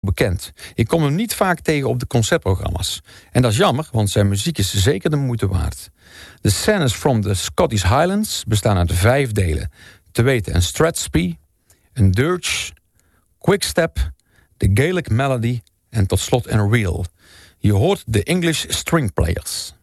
bekend. Ik kom hem niet vaak tegen op de concertprogramma's. En dat is jammer, want zijn muziek is zeker de moeite waard. De scènes from the Scottish Highlands bestaan uit 5 delen. Te weten een Strathspey, een dirge, quickstep, de Gaelic melody en tot slot een reel. Je hoort de English String Players.